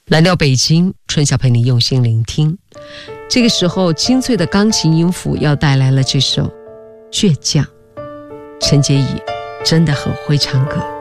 蓝调北京，春晓陪你用心聆听。这个时候，清脆的钢琴音符要带来了这首《倔强》。陈洁仪真的很会唱歌。